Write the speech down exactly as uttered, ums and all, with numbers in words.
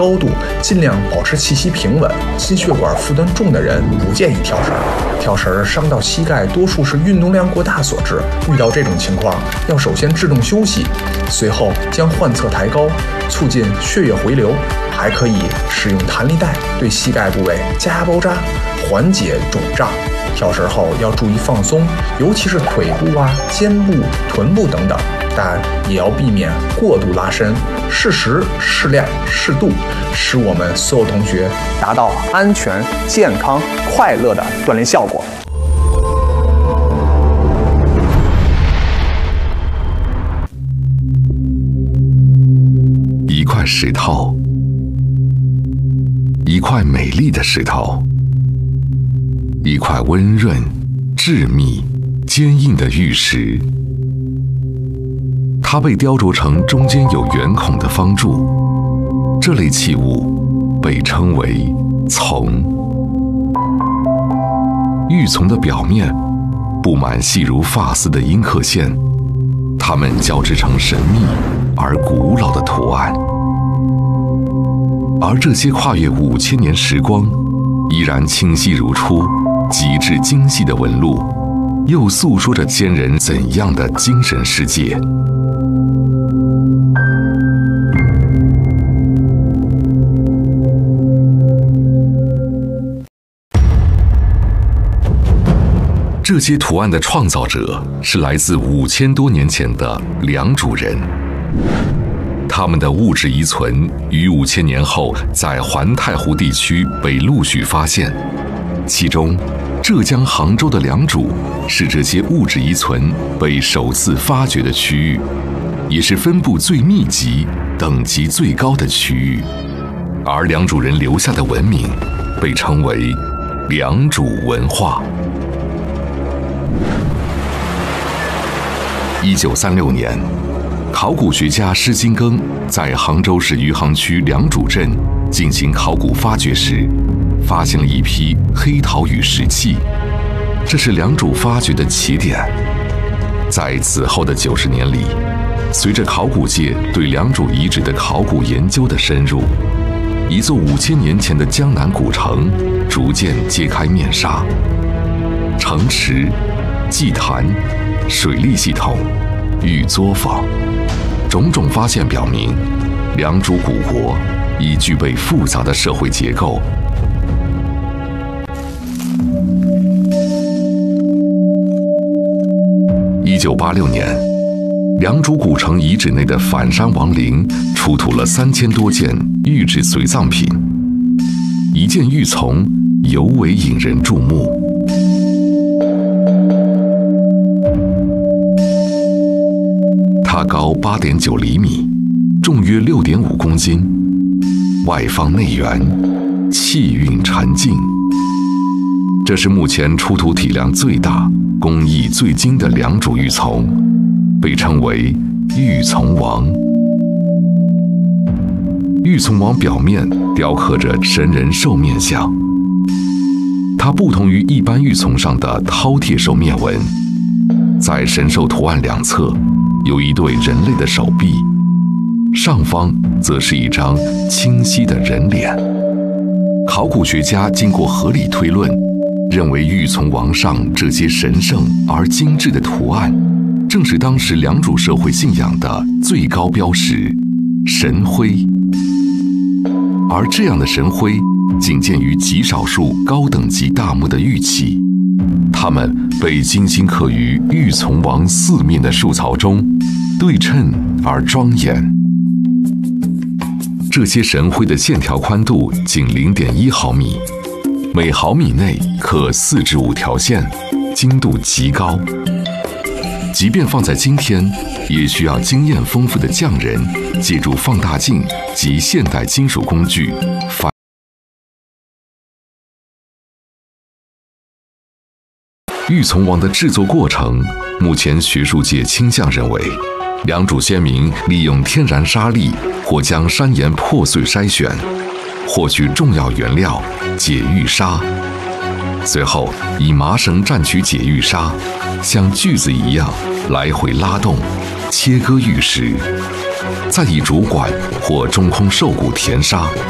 高度，尽量保持气息平稳。心血管负担重的人不建议跳绳，跳绳伤到膝盖多数是运动量过大所致。遇到这种情况，要首先制动休息，随后将患侧抬高，促进血液回流。还可以使用弹力带对膝盖部位加压包扎，缓解肿胀。跳绳后要注意放松，尤其是腿部啊、肩部、臀部等等，但也要避免过度拉伸，适时、适量、适度，使我们所有同学达到安全、健康、快乐的锻炼效果。 一块石头，一块美丽的石头，一块温润、致密、坚硬的玉石。它被雕琢成中间有圆孔的方柱，这类器物被称为琮。玉琮的表面布满细如发丝的阴刻线，它们交织成神秘而古老的图案。而这些跨越五千年时光，依然清晰如初、极致精细的纹路，又诉说着先人怎样的精神世界？这些图案的创造者是来自五千多年前的良渚人。他们的物质遗存于五千年后在环太湖地区被陆续发现，其中浙江杭州的良渚是这些物质遗存被首次发掘的区域，也是分布最密集、等级最高的区域。而良渚人留下的文明被称为良渚文化。一九三六年，考古学家施金庚在杭州市余杭区良渚镇进行考古发掘时，发现了一批黑陶与石器，这是良渚发掘的起点。在此后的九十年里，随着考古界对良渚遗址的考古研究的深入，一座五千年前的江南古城逐渐揭开面纱。城池、祭坛、水利系统、玉作坊，种种发现表明，良渚古国已具备复杂的社会结构。一九八六年，良渚古城遗址内的反山王陵出土了三千多件玉制随葬品，一件玉琮尤为引人注目。它高八点九厘米，重约六点五公斤，外方内圆，气韵沉静。这是目前出土体量最大、工艺最精的良渚玉琮，被称为玉琮王。玉琮王表面雕刻着神人兽面像，它不同于一般玉琮上的饕餮兽面纹，在神兽图案两侧有一对人类的手臂，上方则是一张清晰的人脸。考古学家经过合理推论，认为玉琮王上这些神圣而精致的图案，正是当时良渚社会信仰的最高标识——神徽。而这样的神徽仅见于极少数高等级大墓的玉器，它们被精心刻于玉琮王四面的树槽中，对称而庄严。这些神徽的线条宽度仅 零点一毫米，每毫米内刻四至五条线，精度极高。即便放在今天，也需要经验丰富的匠人借助放大镜及现代金属工具反玉琮王的制作过程，目前学术界倾向认为，良渚先民利用天然沙粒或将山岩破碎筛选，获取重要原料解玉砂，随后以麻绳蘸取解玉砂，像锯子一样来回拉动，切割玉石，再以竹管或中空兽骨填沙。